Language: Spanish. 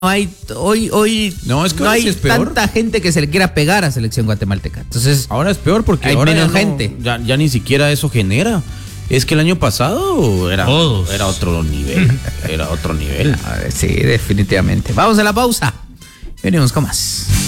hay hoy No, es que no ahora hay sí es peor. tanta gente que se le quiera pegar a selección guatemalteca. Entonces, Ahora es peor porque hay ahora menos ya gente. Ya ni siquiera eso genera. Es que el año pasado era otro nivel. Era otro nivel. sí, definitivamente. Vamos a la pausa. Venimos con más.